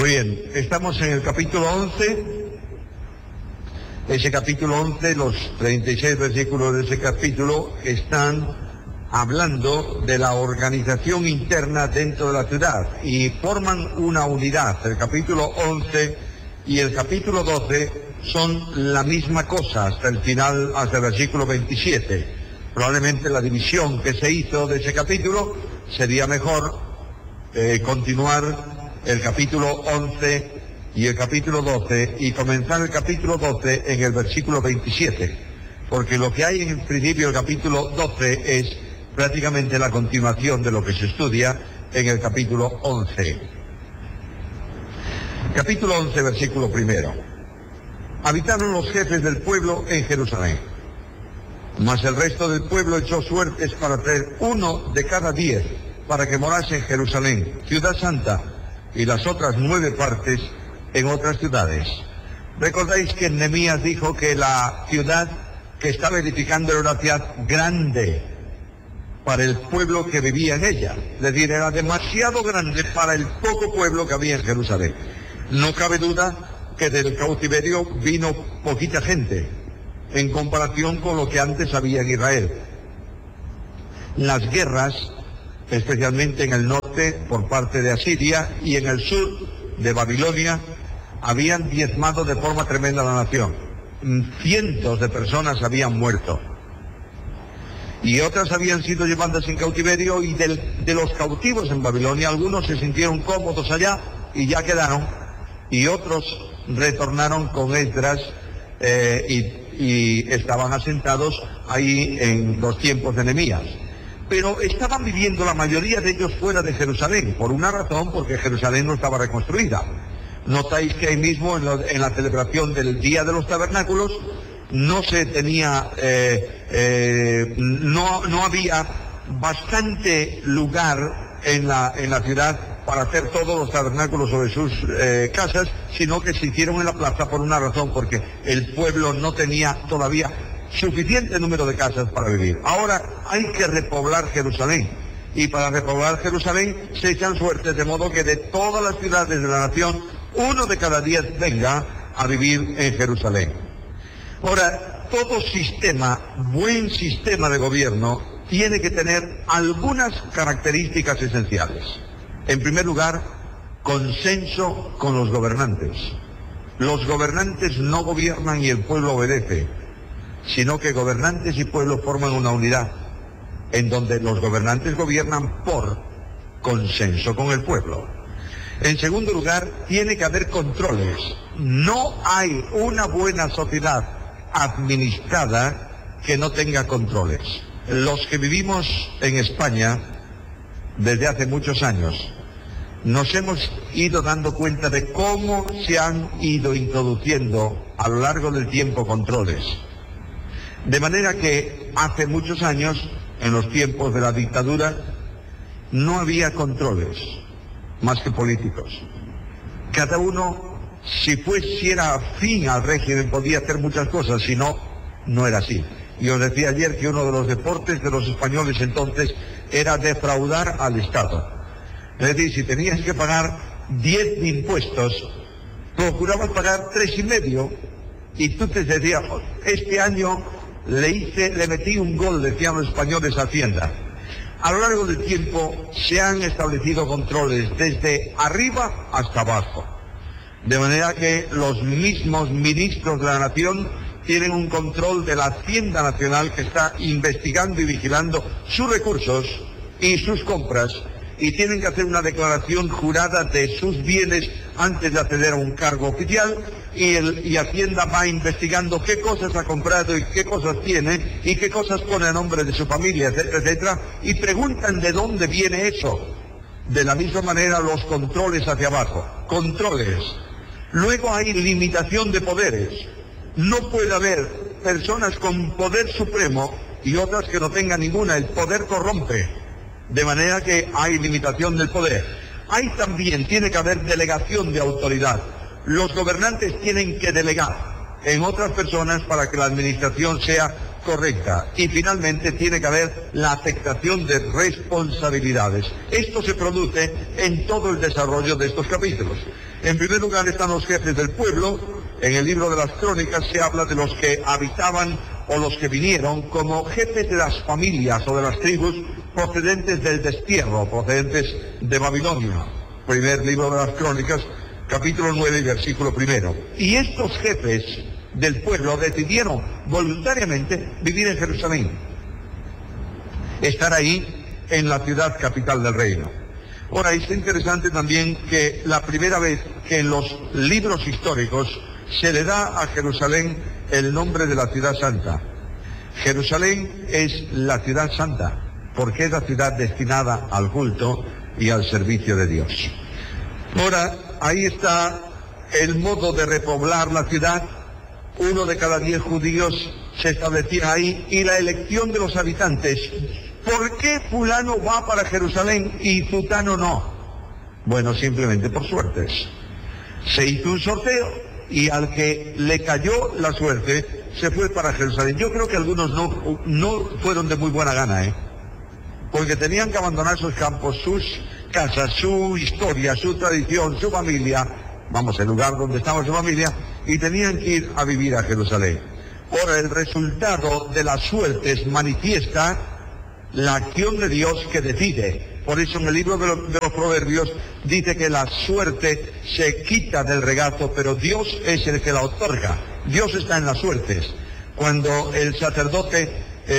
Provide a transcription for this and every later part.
Muy bien, estamos en el capítulo 11. Ese capítulo 11, los 36 versículos de ese capítulo están hablando de la organización interna dentro de la ciudad y forman una unidad. El capítulo 11 y el capítulo 12 son la misma cosa hasta el final, hasta el versículo 27. Probablemente la división que se hizo de ese capítulo sería mejor continuar el capítulo 11 y el capítulo 12 y comenzar el capítulo 12 en el versículo 27, porque lo que hay en el principio del capítulo 12 es prácticamente la continuación de lo que se estudia en el capítulo 11. Capítulo 11, versículo 1. Habitaron los jefes del pueblo en Jerusalén, mas el resto del pueblo echó suertes para traer 1 de cada 10 para que morase en Jerusalén, ciudad santa, y las otras 9 partes en otras ciudades. ¿Recordáis que Nehemías dijo que la ciudad que estaba edificando era una ciudad grande para el pueblo que vivía en ella? Es decir, era demasiado grande para el poco pueblo que había en Jerusalén. No cabe duda que del cautiverio vino poquita gente en comparación con lo que antes había en Israel. Las guerras, especialmente en el norte por parte de Asiria y en el sur de Babilonia, habían diezmado de forma tremenda a la nación. Cientos de personas habían muerto y otras habían sido llevadas en cautiverio, y de los cautivos en Babilonia algunos se sintieron cómodos allá y ya quedaron, y otros retornaron con Esdras y estaban asentados ahí en los tiempos de Nehemías. Pero estaban viviendo la mayoría de ellos fuera de Jerusalén, por una razón, porque Jerusalén no estaba reconstruida. Notáis que ahí mismo en la celebración del Día de los Tabernáculos no se tenía, no había bastante lugar en la ciudad para hacer todos los tabernáculos sobre sus casas, sino que se hicieron en la plaza por una razón, porque el pueblo no tenía todavía suficiente número de casas para vivir. Ahora hay que repoblar Jerusalén, y para repoblar Jerusalén se echan suertes, de modo que de todas las ciudades de la nación 1 de cada 10 venga a vivir en Jerusalén. Ahora, todo sistema, buen sistema de gobierno, tiene que tener algunas características esenciales. En primer lugar, consenso con los gobernantes. Los gobernantes no gobiernan y el pueblo obedece, sino que gobernantes y pueblo forman una unidad, en donde los gobernantes gobiernan por consenso con el pueblo. En segundo lugar, tiene que haber controles. No hay una buena sociedad administrada que no tenga controles. Los que vivimos en España desde hace muchos años nos hemos ido dando cuenta de cómo se han ido introduciendo a lo largo del tiempo controles. De manera que hace muchos años, en los tiempos de la dictadura, no había controles más que políticos. Cada uno, si era afín al régimen, podía hacer muchas cosas, si no, no era así. Y os decía ayer que uno de los deportes de los españoles entonces era defraudar al Estado. Es decir, si tenías que pagar 10 de impuestos, procurabas pagar 3,5, y tú te decías, este año le metí un gol, decían los españoles, a Hacienda. A lo largo del tiempo se han establecido controles desde arriba hasta abajo, de manera que los mismos ministros de la nación tienen un control de la Hacienda Nacional, que está investigando y vigilando sus recursos y sus compras, y tienen que hacer una declaración jurada de sus bienes antes de acceder a un cargo oficial, y Hacienda va investigando qué cosas ha comprado y qué cosas tiene y qué cosas pone a nombre de su familia, etcétera, etcétera, y preguntan de dónde viene eso. De la misma manera los controles hacia abajo, controles. Luego hay limitación de poderes. No puede haber personas con poder supremo y otras que no tengan ninguna. El poder corrompe, de manera que hay limitación del poder. Tiene que haber delegación de autoridad. Los gobernantes tienen que delegar en otras personas para que la administración sea correcta. Y finalmente tiene que haber la aceptación de responsabilidades. Esto se produce en todo el desarrollo de estos capítulos. En primer lugar están los jefes del pueblo. En el libro de las Crónicas se habla de los que habitaban o los que vinieron como jefes de las familias o de las tribus procedentes del destierro, procedentes de Babilonia. Primer libro de las Crónicas, capítulo 9, versículo 1. Y estos jefes del pueblo decidieron voluntariamente vivir en Jerusalén, estar ahí en la ciudad capital del reino. Ahora, es interesante también que la primera vez que en los libros históricos se le da a Jerusalén el nombre de la ciudad santa. Jerusalén es la ciudad santa, porque es la ciudad destinada al culto y al servicio de Dios. Ahora, ahí está el modo de repoblar la ciudad. 1 de cada 10 judíos se establecía ahí, y la elección de los habitantes. ¿Por qué fulano va para Jerusalén y zutano no? Bueno, simplemente por suertes. Se hizo un sorteo y al que le cayó la suerte se fue para Jerusalén. Yo creo que algunos no fueron de muy buena gana, porque tenían que abandonar sus campos, sus casas, su historia, su tradición, su familia, vamos, el lugar donde estaba su familia, y tenían que ir a vivir a Jerusalén. Ahora, el resultado de las suertes manifiesta la acción de Dios que decide. Por eso en el libro de los Proverbios dice que la suerte se quita del regazo, pero Dios es el que la otorga. Dios está en las suertes. Cuando los sacerdotes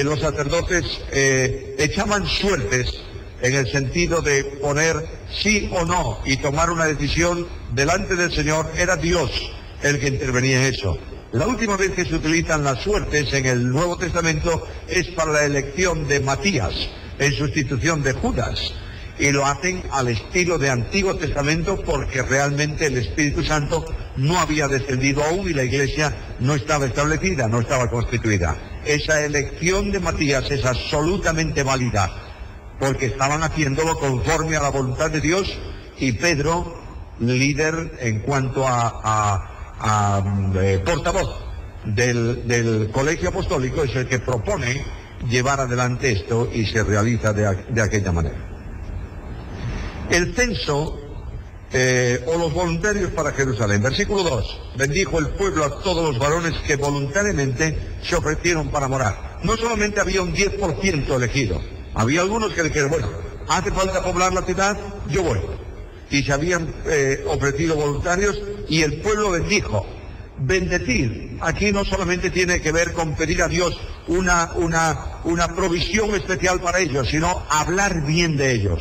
echaban suertes en el sentido de poner sí o no y tomar una decisión delante del Señor, era Dios el que intervenía en eso. La última vez que se utilizan las suertes en el Nuevo Testamento es para la elección de Matías en sustitución de Judas, y lo hacen al estilo de Antiguo Testamento porque realmente el Espíritu Santo no había descendido aún y la Iglesia no estaba establecida, no estaba constituida. Esa elección de Matías es absolutamente válida porque estaban haciéndolo conforme a la voluntad de Dios, y Pedro, líder en cuanto a portavoz del colegio apostólico, es el que propone llevar adelante esto y se realiza de aquella manera. El censo o los voluntarios para Jerusalén. Versículo 2. Bendijo el pueblo a todos los varones que voluntariamente se ofrecieron para morar. No solamente había un 10% elegido, había algunos que dijeron, bueno, hace falta poblar la ciudad, yo voy. Y se habían ofrecido voluntarios y el pueblo bendijo. Bendecir, aquí no solamente tiene que ver con pedir a Dios una provisión especial para ellos, sino hablar bien de ellos.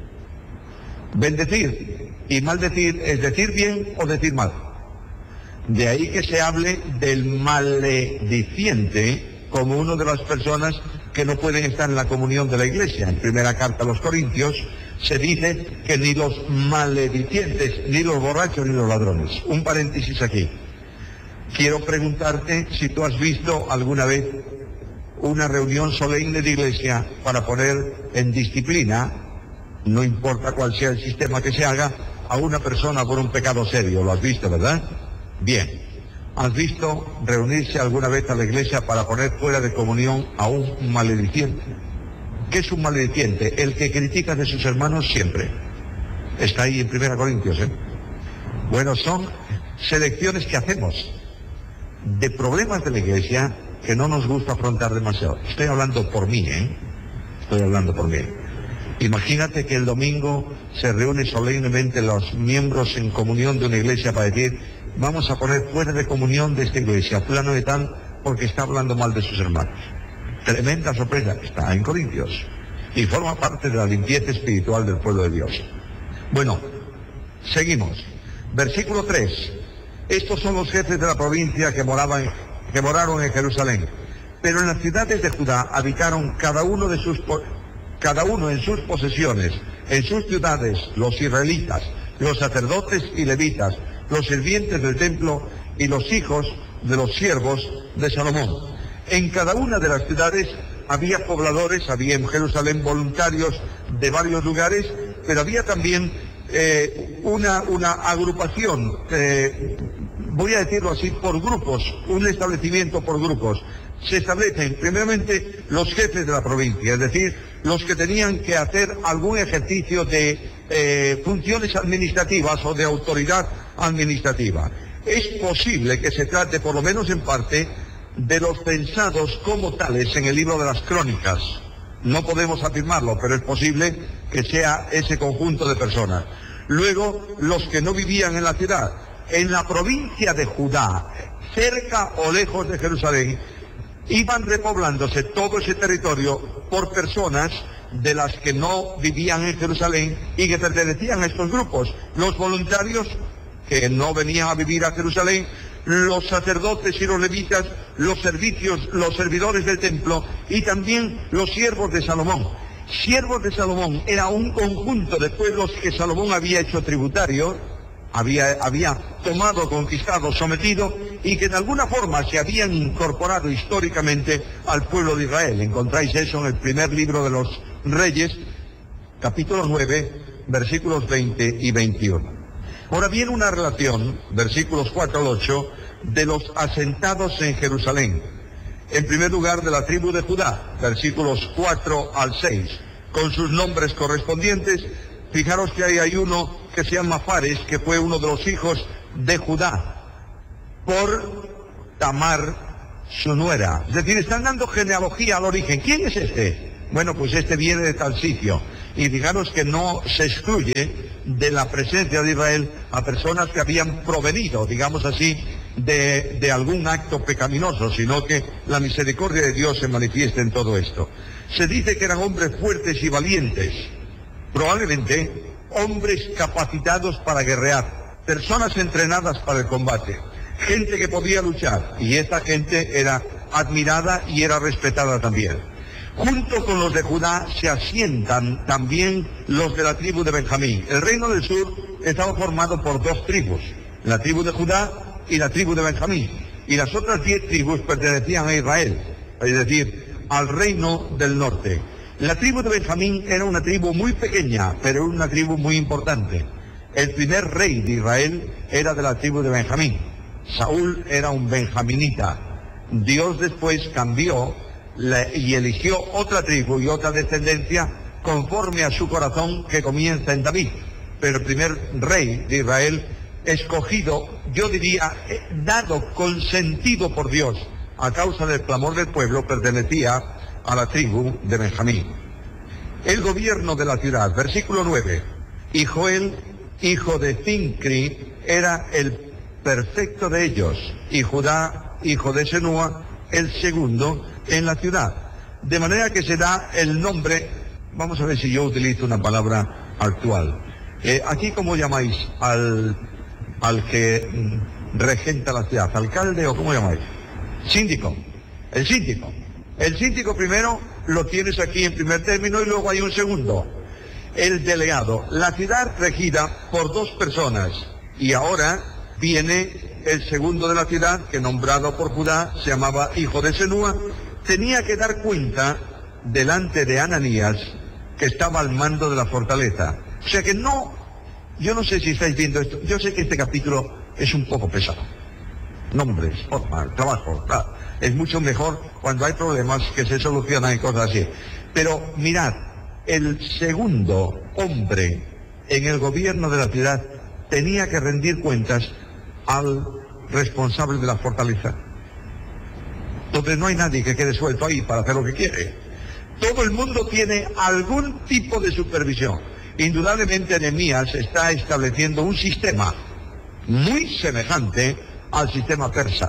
Bendecir y maldecir es decir bien o decir mal. De ahí que se hable del malediciente como una de las personas que no pueden estar en la comunión de la Iglesia. En primera carta a los Corintios se dice que ni los maledicientes, ni los borrachos, ni los ladrones. Un paréntesis aquí. Quiero preguntarte si tú has visto alguna vez una reunión solemne de iglesia para poner en disciplina, no importa cuál sea el sistema que se haga, a una persona por un pecado serio. Lo has visto, ¿verdad? Bien. ¿Has visto reunirse alguna vez a la iglesia para poner fuera de comunión a un malediciente? ¿Qué es un malediciente? El que critica de sus hermanos siempre. Está ahí en 1 Corintios, Bueno, son selecciones que hacemos de problemas de la iglesia que no nos gusta afrontar demasiado. Estoy hablando por mí, Estoy hablando por mí. Imagínate que el domingo se reúnen solemnemente los miembros en comunión de una iglesia para decir, vamos a poner fuera de comunión de esta iglesia, fulano de tal, porque está hablando mal de sus hermanos. Tremenda sorpresa, está en Corintios y forma parte de la limpieza espiritual del pueblo de Dios. Bueno, seguimos. Versículo 3. Estos son los jefes de la provincia que moraron en Jerusalén. Pero en las ciudades de Judá habitaron cada uno en sus posesiones, en sus ciudades, los israelitas, los sacerdotes y levitas, los sirvientes del templo y los hijos de los siervos de Salomón. En cada una de las ciudades había pobladores, había en Jerusalén voluntarios de varios lugares, pero había también una agrupación, voy a decirlo así, por grupos, un establecimiento por grupos. Se establecen primeramente los jefes de la provincia, es decir, los que tenían que hacer algún ejercicio de funciones administrativas o de autoridad administrativa. Es posible que se trate, por lo menos en parte, de los censados como tales en el libro de las Crónicas. No podemos afirmarlo, pero es posible que sea ese conjunto de personas. Luego, los que no vivían en la ciudad, en la provincia de Judá, cerca o lejos de Jerusalén, iban repoblándose todo ese territorio por personas de las que no vivían en Jerusalén y que pertenecían a estos grupos. Los voluntarios que no venían a vivir a Jerusalén, los sacerdotes y los levitas, los servidores del templo y también los siervos de Salomón. Siervos de Salomón era un conjunto de pueblos que Salomón había hecho tributarios, había tomado, conquistado, sometido, y que de alguna forma se habían incorporado históricamente al pueblo de Israel. Encontráis eso en el primer libro de los Reyes, capítulo 9, versículos 20 y 21. Ahora viene una relación, versículos 4 al 8, de los asentados en Jerusalén. En primer lugar, de la tribu de Judá, versículos 4 al 6, con sus nombres correspondientes. Fijaros que hay uno que se llama Fares, que fue uno de los hijos de Judá, por Tamar, su nuera. Es decir, están dando genealogía al origen. ¿Quién es este? Bueno, pues este viene de tal sitio. Y fijaros que no se excluye de la presencia de Israel a personas que habían provenido, digamos así, de algún acto pecaminoso, sino que la misericordia de Dios se manifiesta en todo esto. Se dice que eran hombres fuertes y valientes, probablemente hombres capacitados para guerrear, personas entrenadas para el combate, gente que podía luchar, y esta gente era admirada y era respetada también. Junto con los de Judá se asientan también los de la tribu de Benjamín. El reino del sur estaba formado por dos tribus, la tribu de Judá y la tribu de Benjamín. Y las otras 10 tribus pertenecían a Israel, es decir, al reino del norte. La tribu de Benjamín era una tribu muy pequeña, pero una tribu muy importante. El primer rey de Israel era de la tribu de Benjamín. Saúl era un benjaminita. Dios después cambió y eligió otra tribu y otra descendencia conforme a su corazón, que comienza en David. Pero el primer rey de Israel, escogido, yo diría, dado, consentido por Dios a causa del clamor del pueblo, pertenecía a la tribu de Benjamín. El gobierno de la ciudad, versículo 9. Y Joel, hijo de Zincri, era el perfecto de ellos, y Judá, hijo de Senúa, el segundo en la ciudad. De manera que se da el nombre, vamos a ver si yo utilizo una palabra actual. Aquí, ¿cómo llamáis al que regenta la ciudad? ¿Alcalde o cómo llamáis? Síndico. El síndico. El síndico primero lo tienes aquí en primer término y luego hay un segundo. El delegado. La ciudad regida por dos personas. Y ahora viene el segundo de la ciudad, que nombrado por Judá se llamaba hijo de Senúa. Tenía que dar cuenta delante de Ananías, que estaba al mando de la fortaleza. O sea que no, yo no sé si estáis viendo esto, yo sé que este capítulo es un poco pesado. Nombres, forma, trabajo, claro. Es mucho mejor cuando hay problemas que se solucionan y cosas así. Pero mirad, el segundo hombre en el gobierno de la ciudad tenía que rendir cuentas al responsable de la fortaleza. Entonces no hay nadie que quede suelto ahí para hacer lo que quiere. Todo el mundo tiene algún tipo de supervisión. Indudablemente Nehemías está estableciendo un sistema muy semejante al sistema persa.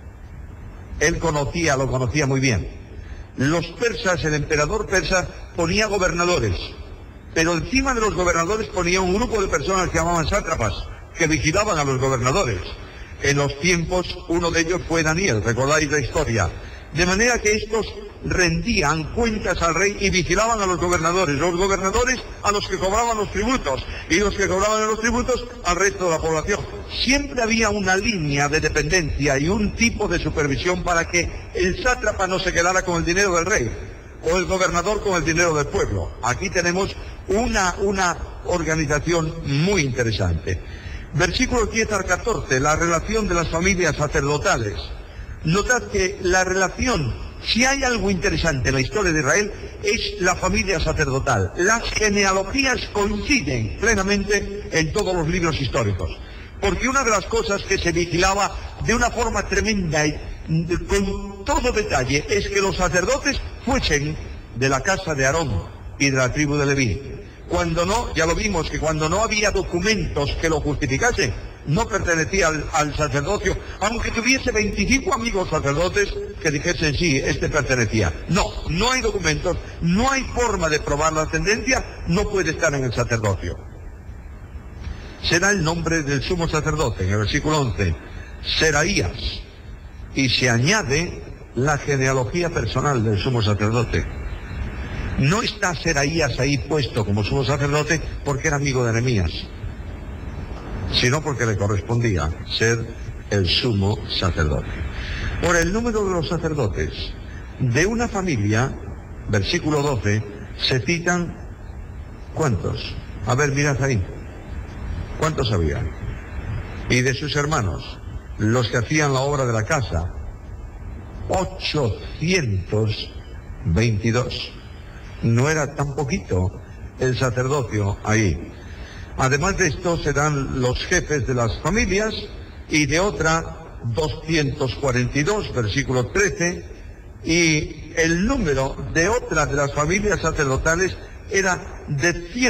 Él lo conocía muy bien. Los persas, el emperador persa ponía gobernadores, pero encima de los gobernadores ponía un grupo de personas que llamaban sátrapas, que vigilaban a los gobernadores. En los tiempos, uno de ellos fue Daniel, recordáis la historia. De manera que estos rendían cuentas al rey y vigilaban a los gobernadores a los que cobraban los tributos, y los que cobraban los tributos al resto de la población. Siempre había una línea de dependencia y un tipo de supervisión para que el sátrapa no se quedara con el dinero del rey, o el gobernador con el dinero del pueblo. Aquí tenemos una organización muy interesante. Versículos 10 al 14, la relación de las familias sacerdotales. Notad que la relación, si hay algo interesante en la historia de Israel, es la familia sacerdotal. Las genealogías coinciden plenamente en todos los libros históricos. Porque una de las cosas que se vigilaba de una forma tremenda y con todo detalle es que los sacerdotes fuesen de la casa de Aarón y de la tribu de Leví. Cuando no, ya lo vimos, que cuando no había documentos que lo justificasen, no pertenecía al sacerdocio, aunque tuviese 25 amigos sacerdotes que dijesen sí, este pertenecía. No hay documentos, no hay forma de probar la ascendencia, no puede estar en el sacerdocio. Será el nombre del sumo sacerdote, en el versículo 11, Seraías, y se añade la genealogía personal del sumo sacerdote. No está Seraías ahí puesto como sumo sacerdote porque era amigo de Nehemías, sino porque le correspondía ser el sumo sacerdote. Por el número de los sacerdotes de una familia, versículo 12, se citan ¿cuántos? A ver, mirad ahí. ¿Cuántos había? Y de sus hermanos, los que hacían la obra de la casa, 822. No era tan poquito el sacerdocio ahí. Además de esto se dan los jefes de las familias y de otra 242, versículo 13, y el número de otra de las familias sacerdotales era de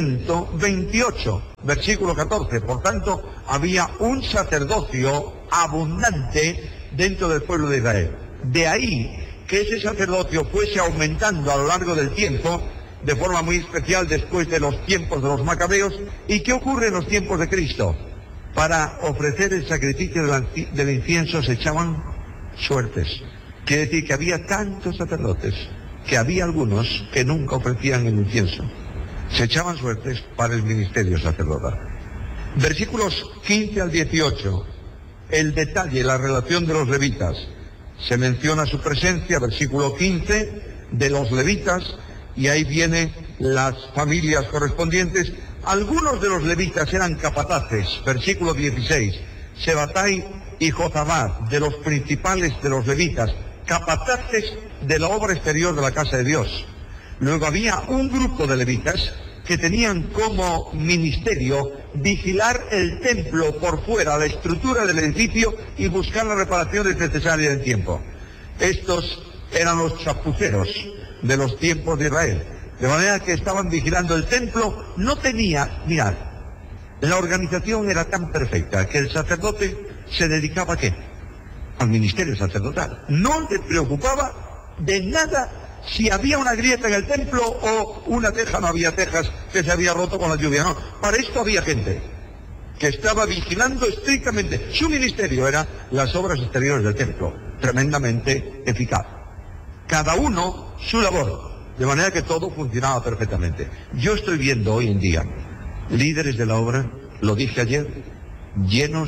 128, versículo 14. Por tanto, había un sacerdocio abundante dentro del pueblo de Israel. De ahí que ese sacerdocio fuese aumentando a lo largo del tiempo, de forma muy especial después de los tiempos de los macabeos. ¿Y qué ocurre en los tiempos de Cristo? Para ofrecer el sacrificio del incienso se echaban suertes. Quiere decir que había tantos sacerdotes que había algunos que nunca ofrecían el incienso. Se echaban suertes para el ministerio sacerdotal. Versículos 15 al 18, el detalle, la relación de los levitas. Se menciona su presencia, versículo 15, de los levitas, y ahí vienen las familias correspondientes. Algunos de los levitas eran capataces, versículo 16, Sebatai y Jozabad, de los principales de los levitas, capataces de la obra exterior de la casa de Dios. Luego había un grupo de levitas que tenían como ministerio vigilar el templo por fuera, la estructura del edificio, y buscar las reparaciones necesarias del tiempo. Estos eran los chapuceros de los tiempos de Israel. De manera que estaban vigilando el templo. No tenía, mirad, la organización era tan perfecta que el sacerdote se dedicaba ¿a qué? Al ministerio sacerdotal. No le preocupaba de nada si había una grieta en el templo o una teja, no había tejas, que se había roto con la lluvia. No, para esto había gente que estaba vigilando estrictamente. Su ministerio era las obras exteriores del templo, tremendamente eficaz. Cada uno su labor, de manera que todo funcionaba perfectamente. Yo estoy viendo hoy en día líderes de la obra, lo dije ayer, llenos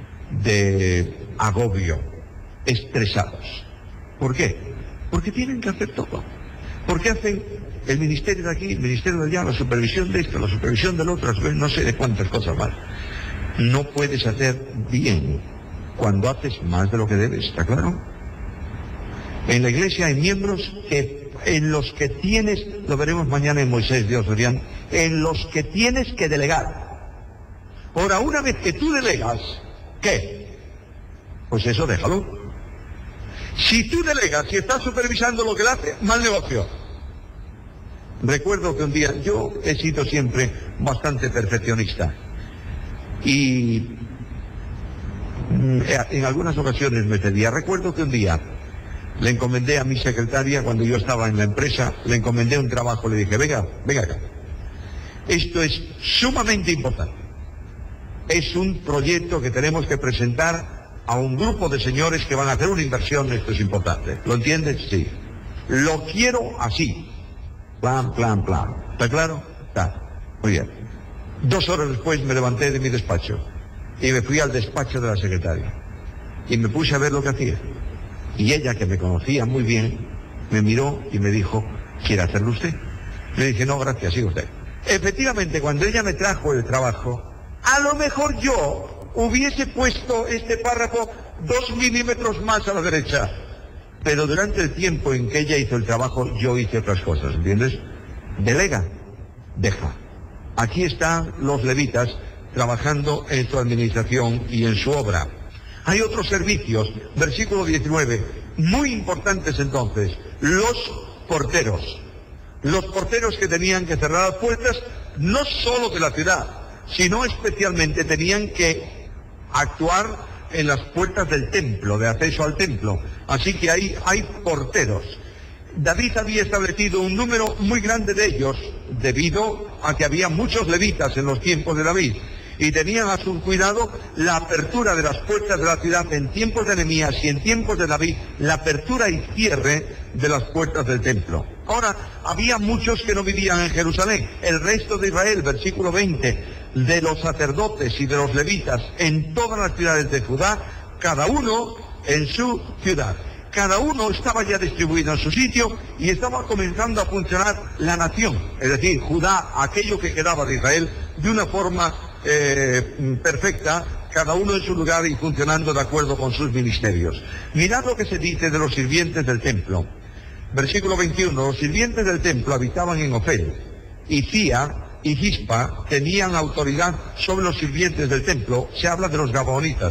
de agobio, estresados. ¿Por qué? Porque tienen que hacer todo. Porque hacen el ministerio de aquí, el ministerio de allá, la supervisión de esto, la supervisión del otro, no sé de cuántas cosas más. No puedes hacer bien cuando haces más de lo que debes, ¿está claro? En la iglesia hay miembros que en los que tienes, lo veremos mañana en Moisés, Dios Orián, en los que tienes que delegar. Ahora, una vez que tú delegas, ¿qué? Pues eso déjalo. Si tú delegas y estás supervisando lo que él hace, mal negocio. Recuerdo que un día, yo he sido siempre bastante perfeccionista, y en algunas ocasiones me pedía. Recuerdo que un día le encomendé a mi secretaria, cuando yo estaba en la empresa, le encomendé un trabajo, le dije, venga acá. Esto es sumamente importante. Es un proyecto que tenemos que presentar a un grupo de señores que van a hacer una inversión, esto es importante. ¿Lo entiendes? Sí. Lo quiero así. Plan. ¿Está claro? Está. Muy bien. 2 horas después me levanté de mi despacho y me fui al despacho de la secretaria y me puse a ver lo que hacía. Y ella, que me conocía muy bien, me miró y me dijo, ¿quiere hacerlo usted? Le dije, no, gracias, siga usted. Efectivamente, cuando ella me trajo el trabajo, a lo mejor yo hubiese puesto este párrafo 2 milímetros más a la derecha. pero durante el tiempo en que ella hizo el trabajo, yo hice otras cosas, ¿entiendes? Delega, deja. Aquí están los levitas trabajando en su administración y en su obra. Hay otros servicios, versículo 19, muy importantes entonces, los porteros. Los porteros que tenían que cerrar las puertas, no solo de la ciudad, sino especialmente tenían que actuar en las puertas del templo, de acceso al templo. Así que hay porteros. David había establecido un número muy grande de ellos, debido a que había muchos levitas en los tiempos de David, y tenían a su cuidado la apertura de las puertas de la ciudad en tiempos de Nehemías y en tiempos de David, la apertura y cierre de las puertas del templo. Ahora, había muchos que no vivían en Jerusalén. El resto de Israel, versículo 20, de los sacerdotes y de los levitas en todas las ciudades de Judá, cada uno en su ciudad. Cada uno estaba ya distribuido en su sitio y estaba comenzando a funcionar la nación, es decir, Judá, aquello que quedaba de Israel, de una forma perfecta, cada uno en su lugar y funcionando de acuerdo con sus ministerios. Mirad lo que se dice de los sirvientes del templo. Versículo 21, los sirvientes del templo habitaban en Ofel, y Cía y Gispa tenían autoridad sobre los sirvientes del templo. Se habla de los gabaonitas,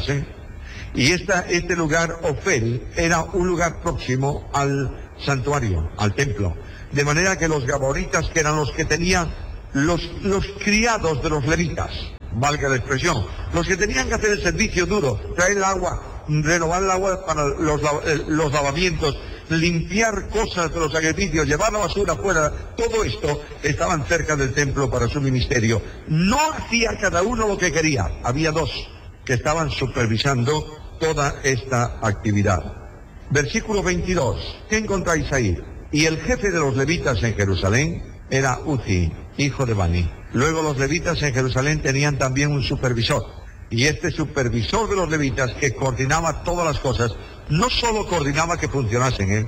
Y este lugar, Ofel, era un lugar próximo al santuario, al templo. De manera que los gabaonitas, que eran los que tenían los criados de los levitas, valga la expresión, los que tenían que hacer el servicio duro, traer el agua, renovar el agua para los lavamientos, limpiar cosas de los sacrificios, llevar la basura fuera, todo esto estaban cerca del templo para su ministerio. No hacía cada uno lo que quería, había dos que estaban supervisando toda esta actividad. Versículo 22, ¿qué encontráis ahí? Y el jefe de los levitas en Jerusalén era Uzi, hijo de Bani. Luego los levitas en Jerusalén tenían también un supervisor. Y este supervisor de los levitas, que coordinaba todas las cosas, no solo coordinaba que funcionasen,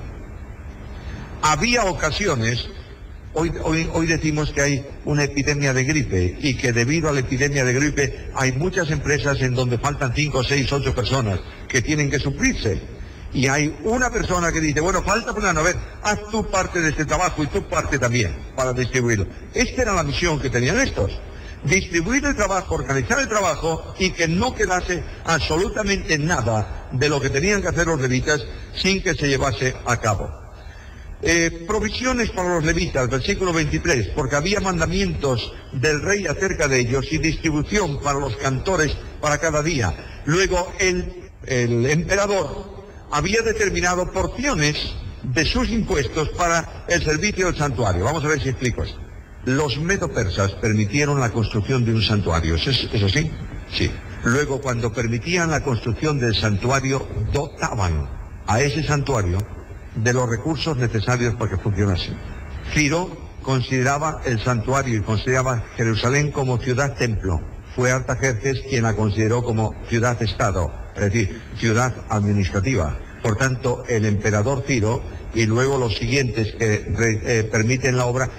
Había ocasiones, hoy decimos que hay una epidemia de gripe, y que debido a la epidemia de gripe hay muchas empresas en donde faltan 5, 6, 8 personas que tienen que suplirse. Y hay una persona que dice, bueno, falta fulano, a ver, haz tu parte de este trabajo y tu parte también, para distribuirlo. Esta era la misión que tenían estos. Distribuir el trabajo, organizar el trabajo, y que no quedase absolutamente nada de lo que tenían que hacer los levitas sin que se llevase a cabo. Provisiones para los levitas, versículo 23, porque había mandamientos del rey acerca de ellos y distribución para los cantores para cada día. Luego el emperador había determinado porciones de sus impuestos para el servicio del santuario. Vamos a ver si explico esto. Los medo-persas permitieron la construcción de un santuario, ¿es así? Sí. Luego, cuando permitían la construcción del santuario, dotaban a ese santuario de los recursos necesarios para que funcionase. Ciro consideraba el santuario y consideraba Jerusalén como ciudad-templo. Fue Artajerjes quien la consideró como ciudad-estado, es decir, ciudad administrativa. Por tanto, el emperador Ciro y luego los siguientes que permiten la obra,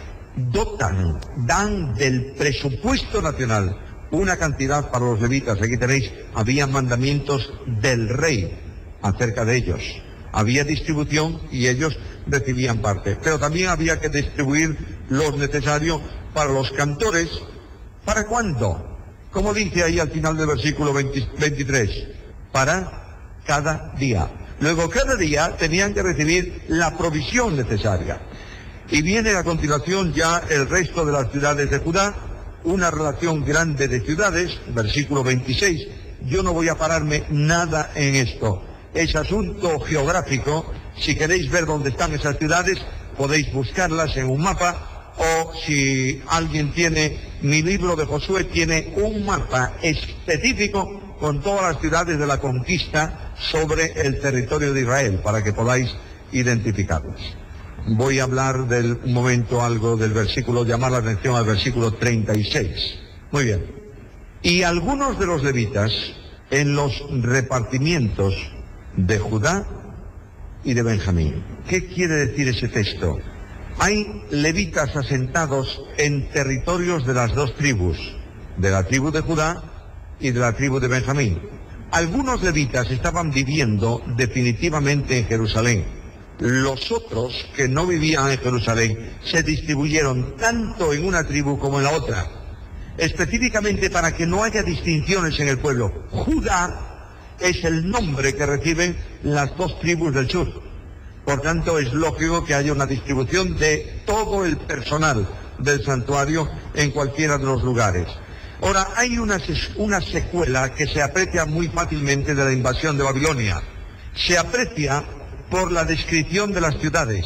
dan del presupuesto nacional una cantidad para los levitas. Aquí tenéis, había mandamientos del rey acerca de ellos. Había distribución y ellos recibían parte. Pero también había que distribuir lo necesario para los cantores. ¿Para cuándo? Como dice ahí al final del versículo 23, para cada día. Luego cada día tenían que recibir la provisión necesaria. Y viene a continuación ya el resto de las ciudades de Judá, una relación grande de ciudades, versículo 26. Yo no voy a pararme nada en esto. Es asunto geográfico. Si queréis ver dónde están esas ciudades, podéis buscarlas en un mapa, o si alguien tiene mi libro de Josué, tiene un mapa específico con todas las ciudades de la conquista sobre el territorio de Israel, para que podáis identificarlas. Voy a hablar un momento algo del versículo, llamar la atención al versículo 36. Muy bien. Y algunos de los levitas en los repartimientos de Judá y de Benjamín. ¿Qué quiere decir ese texto? Hay levitas asentados en territorios de las dos tribus, de la tribu de Judá y de la tribu de Benjamín. Algunos levitas estaban viviendo definitivamente en Jerusalén, Los otros que no vivían en Jerusalén se distribuyeron tanto en una tribu como en la otra, específicamente para que no haya distinciones en el pueblo. Judá es el nombre que reciben las dos tribus del sur. Por tanto, es lógico que haya una distribución de todo el personal del santuario en cualquiera de los lugares. Ahora, hay una secuela que se aprecia muy fácilmente de la invasión de Babilonia. Se aprecia por la descripción de las ciudades.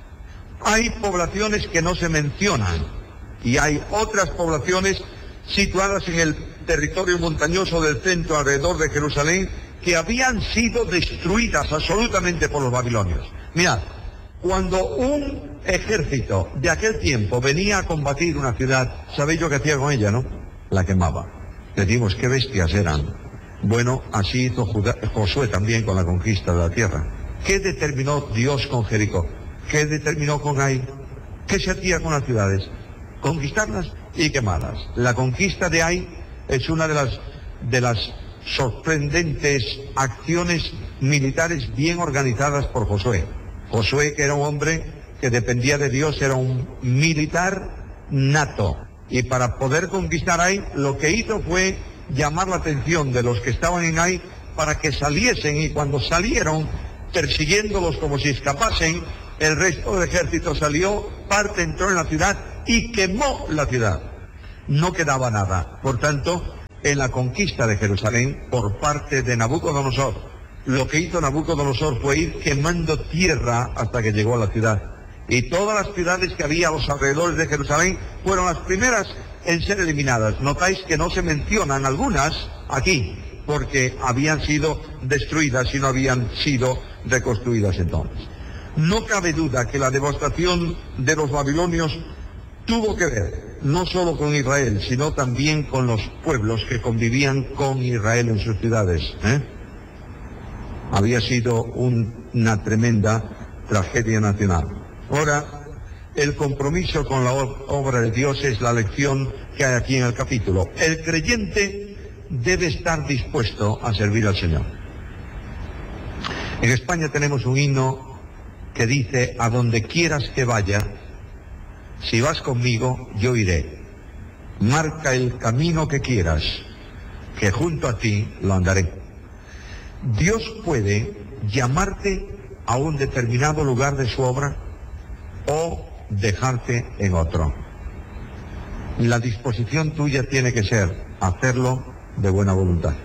Hay poblaciones que no se mencionan y hay otras poblaciones situadas en el territorio montañoso del centro alrededor de Jerusalén que habían sido destruidas absolutamente por los babilonios. Mirad, cuando un ejército de aquel tiempo venía a combatir una ciudad, ¿sabéis lo que hacía con ella, no? La quemaba. Decimos, qué bestias eran. Bueno, así hizo Josué también con la conquista de la tierra. ¿Qué determinó Dios con Jericó? ¿Qué determinó con Ai? ¿Qué se hacía con las ciudades? Conquistarlas y quemarlas. La conquista de Ai es una de las sorprendentes acciones militares bien organizadas por Josué. Josué, que era un hombre que dependía de Dios, era un militar nato. Y para poder conquistar Ai, lo que hizo fue llamar la atención de los que estaban en Ai para que saliesen, y cuando salieron, persiguiéndolos como si escapasen, el resto del ejército salió, parte entró en la ciudad y quemó la ciudad. No quedaba nada. Por tanto, en la conquista de Jerusalén por parte de Nabucodonosor, lo que hizo Nabucodonosor fue ir quemando tierra hasta que llegó a la ciudad. Y todas las ciudades que había a los alrededores de Jerusalén fueron las primeras en ser eliminadas. Notáis que no se mencionan algunas aquí, porque habían sido destruidas y no habían sido reconstruidas entonces. No cabe duda que la devastación de los babilonios tuvo que ver no solo con Israel, sino también con los pueblos que convivían con Israel en sus ciudades. Había sido una tremenda tragedia nacional. Ahora, el compromiso con la obra de Dios es la lección que hay aquí en el capítulo. El creyente debe estar dispuesto a servir al Señor. En España tenemos un himno que dice: a donde quieras que vaya, si vas conmigo, yo iré. Marca el camino que quieras, que junto a ti lo andaré. Dios puede llamarte a un determinado lugar de su obra o dejarte en otro. La disposición tuya tiene que ser hacerlo de buena voluntad.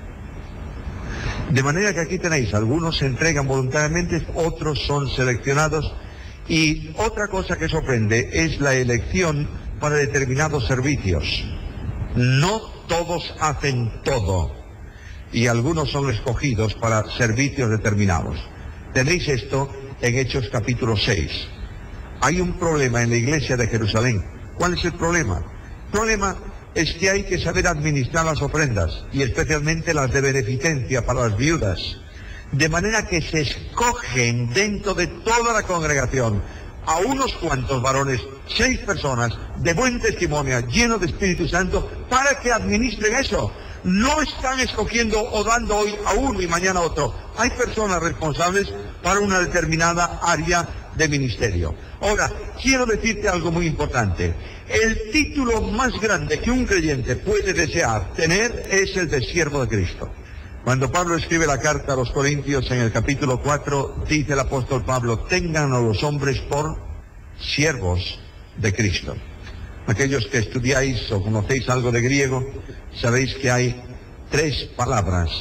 De manera que aquí tenéis, algunos se entregan voluntariamente, otros son seleccionados. Y otra cosa que sorprende es la elección para determinados servicios. No todos hacen todo, y algunos son escogidos para servicios determinados. Tenéis esto en Hechos capítulo 6. Hay un problema en la iglesia de Jerusalén. ¿Cuál es el problema? El problema es que hay que saber administrar las ofrendas, y especialmente las de beneficencia para las viudas. De manera que se escogen dentro de toda la congregación a unos cuantos varones, 6 personas de buen testimonio, llenos de Espíritu Santo, para que administren eso. No están escogiendo o dando hoy a uno y mañana a otro. Hay personas responsables para una determinada área de ministerio. Ahora, quiero decirte algo muy importante. El título más grande que un creyente puede desear tener es el de siervo de Cristo. Cuando Pablo escribe la carta a los Corintios en el capítulo 4, dice el apóstol Pablo: tengan a los hombres por siervos de Cristo. Aquellos que estudiáis o conocéis algo de griego, sabéis que hay 3 palabras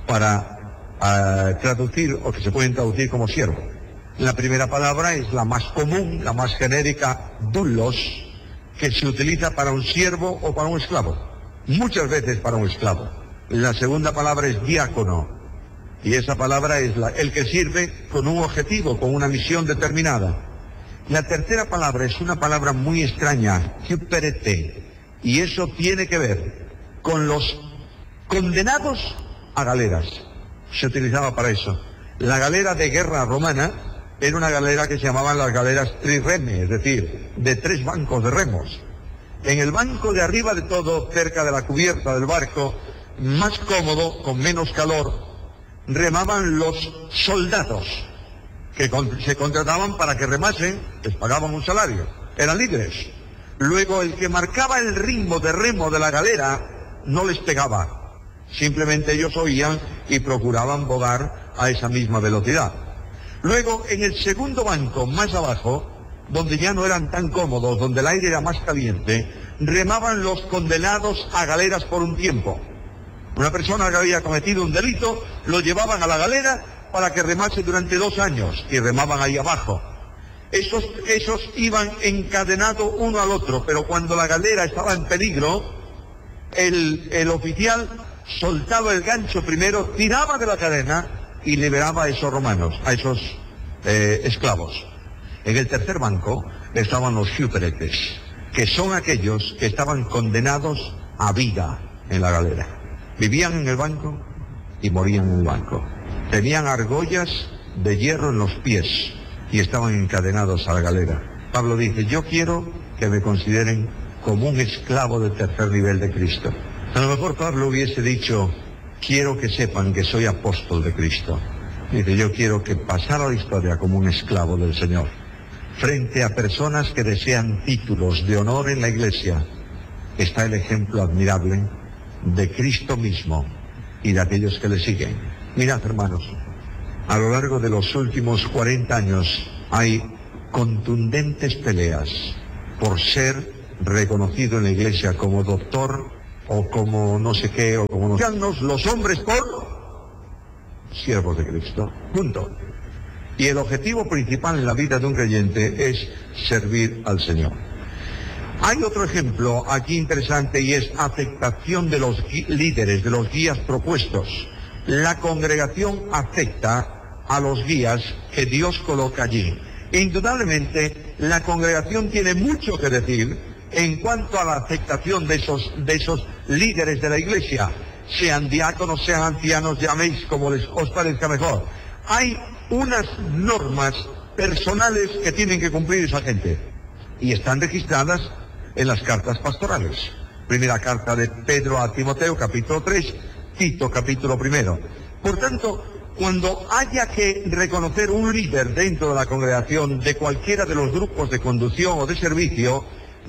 para traducir, o que se pueden traducir como siervo. La primera palabra es la más común, la más genérica, doulos, que se utiliza para un siervo o para un esclavo. Muchas veces para un esclavo. La segunda palabra es diácono, y esa palabra es el que sirve con un objetivo, con una misión determinada. La tercera palabra es una palabra muy extraña, hyperete, y eso tiene que ver con los condenados a galeras. Se utilizaba para eso. La galera de guerra romana era una galera que se llamaban las galeras trireme, es decir, de 3 bancos de remos. En el banco de arriba de todo, cerca de la cubierta del barco, más cómodo, con menos calor, remaban los soldados que se contrataban para que remasen, les pagaban un salario, eran líderes. Luego el que marcaba el ritmo de remo de la galera no les pegaba, simplemente ellos oían y procuraban bogar a esa misma velocidad. Luego en el segundo banco, más abajo, donde ya no eran tan cómodos, donde el aire era más caliente, remaban los condenados a galeras por un tiempo. Una persona que había cometido un delito, lo llevaban a la galera para que remase durante 2 años, y remaban ahí abajo. Esos iban encadenados uno al otro, pero cuando la galera estaba en peligro, el oficial soltaba el gancho primero, tiraba de la cadena y liberaba a esos romanos, a esos esclavos. En el tercer banco estaban los shipwreckers, que son aquellos que estaban condenados a vida en la galera. Vivían en el banco y morían en el banco. Tenían argollas de hierro en los pies y estaban encadenados a la galera. Pablo dice, yo quiero que me consideren como un esclavo de tercer nivel de Cristo. A lo mejor Pablo hubiese dicho, quiero que sepan que soy apóstol de Cristo. Dice, yo quiero que pasara la historia como un esclavo del Señor. Frente a personas que desean títulos de honor en la iglesia, está el ejemplo admirable de Cristo mismo y de aquellos que le siguen. Mirad, hermanos, a lo largo de los últimos 40 años hay contundentes peleas por ser reconocido en la iglesia como doctor o como no sé qué, o como los hombres por siervos de Cristo. Punto. Y el objetivo principal en la vida de un creyente es servir al Señor. Hay otro ejemplo aquí interesante y es aceptación de los líderes, de los guías propuestos. La congregación acepta a los guías que Dios coloca allí. Indudablemente, la congregación tiene mucho que decir en cuanto a la aceptación de esos líderes de la iglesia. Sean diáconos, sean ancianos, llaméis como os parezca mejor. Hay unas normas personales que tienen que cumplir esa gente y están registradas en las cartas pastorales. Primera carta de Pedro a Timoteo, capítulo 3, Tito, capítulo 1. Por tanto, cuando haya que reconocer un líder dentro de la congregación de cualquiera de los grupos de conducción o de servicio,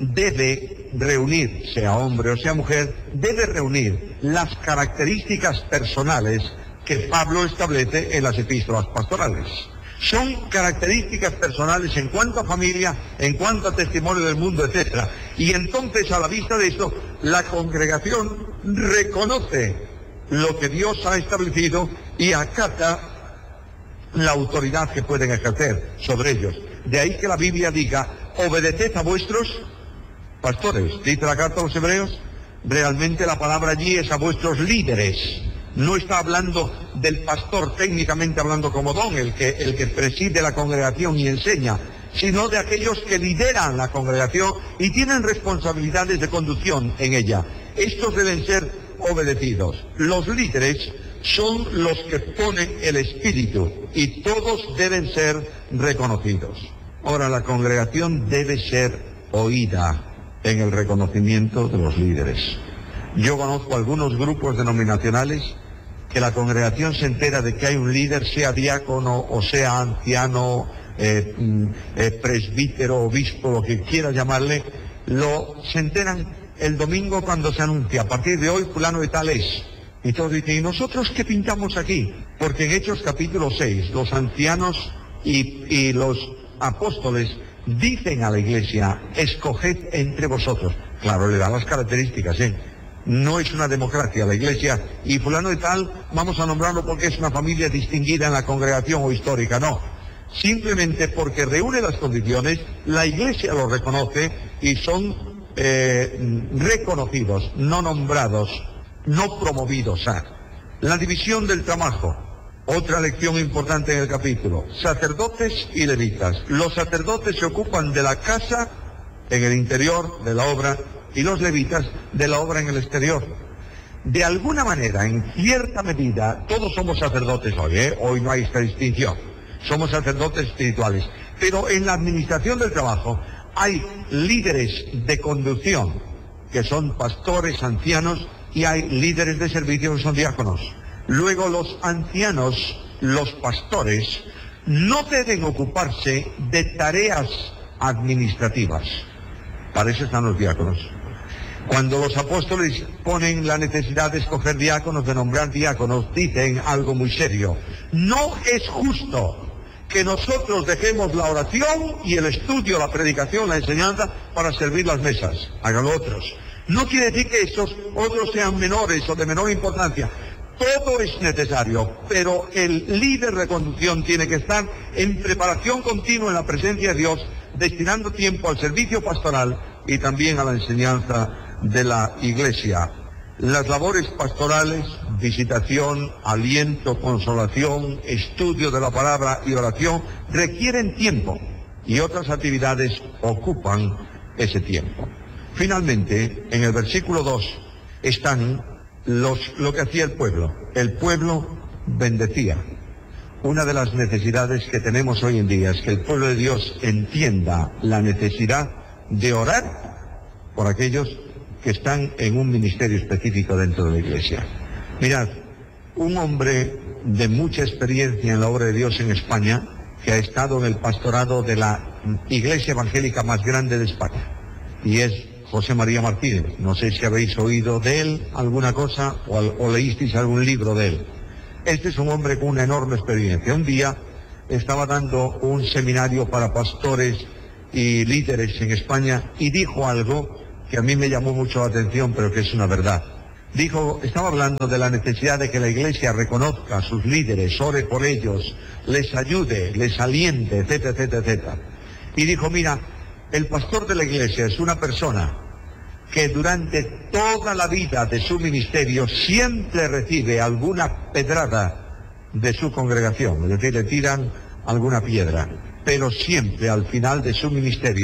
debe reunir, sea hombre o sea mujer, debe reunir las características personales que Pablo establece en las epístolas pastorales. Son características personales en cuanto a familia, en cuanto a testimonio del mundo, etc. Y entonces, a la vista de esto, la congregación reconoce lo que Dios ha establecido y acata la autoridad que pueden ejercer sobre ellos. De ahí que la Biblia diga, obedeced a vuestros pastores. Dice la carta a los Hebreos, realmente la palabra allí es a vuestros líderes. No está hablando del pastor técnicamente hablando como don, el que preside la congregación y enseña, sino de aquellos que lideran la congregación y tienen responsabilidades de conducción en ella. Estos deben ser obedecidos. Los líderes son los que ponen el espíritu y todos deben ser reconocidos. Ahora, la congregación debe ser oída en el reconocimiento de los líderes. Yo conozco algunos grupos denominacionales que la congregación se entera de que hay un líder, sea diácono o sea anciano, presbítero, obispo, lo que quiera llamarle, se enteran el domingo cuando se anuncia, a partir de hoy fulano de tal es. Y todos dicen, ¿y nosotros qué pintamos aquí? Porque en Hechos capítulo 6, los ancianos y los apóstoles dicen a la iglesia, escoged entre vosotros. Claro, le dan las características, No es una democracia la iglesia, y fulano de tal, vamos a nombrarlo porque es una familia distinguida en la congregación o histórica, no. Simplemente porque reúne las condiciones, la iglesia lo reconoce y son reconocidos, no nombrados, no promovidos. La división del trabajo, otra lección importante en el capítulo. Sacerdotes y levitas. Los sacerdotes se ocupan de la casa en el interior de la obra y los levitas de la obra en el exterior. De alguna manera, en cierta medida, todos somos sacerdotes hoy, Hoy no hay esta distinción. Somos sacerdotes espirituales. Pero en la administración del trabajo hay líderes de conducción, que son pastores, ancianos, y hay líderes de servicio que son diáconos. Luego los ancianos, los pastores, no deben ocuparse de tareas administrativas. Para eso están los diáconos. Cuando los apóstoles ponen la necesidad de escoger diáconos, de nombrar diáconos, dicen algo muy serio. No es justo que nosotros dejemos la oración y el estudio, la predicación, la enseñanza para servir las mesas. Háganlo otros. No quiere decir que esos otros sean menores o de menor importancia. Todo es necesario, pero el líder de conducción tiene que estar en preparación continua en la presencia de Dios, destinando tiempo al servicio pastoral y también a la enseñanza de la iglesia. Las labores pastorales, visitación, aliento, consolación, estudio de la palabra y oración, requieren tiempo y otras actividades ocupan ese tiempo. Finalmente, en el versículo 2 están lo que hacía el pueblo. El pueblo bendecía. Una de las necesidades que tenemos hoy en día es que el pueblo de Dios entienda la necesidad de orar por aquellos que están en un ministerio específico dentro de la iglesia. Mirad, un hombre de mucha experiencia en la obra de Dios en España, que ha estado en el pastorado de la iglesia evangélica más grande de España, y es José María Martínez. No sé si habéis oído de él alguna cosa o leísteis algún libro de él. Este es un hombre con una enorme experiencia. Un día estaba dando un seminario para pastores y líderes en España y dijo algo que a mí me llamó mucho la atención, pero que es una verdad. Estaba hablando de la necesidad de que la iglesia reconozca a sus líderes, ore por ellos, les ayude, les aliente, etcétera, etcétera, etcétera. Y dijo, mira, el pastor de la iglesia es una persona que durante toda la vida de su ministerio siempre recibe alguna pedrada de su congregación, es decir, le tiran alguna piedra, pero siempre al final de su ministerio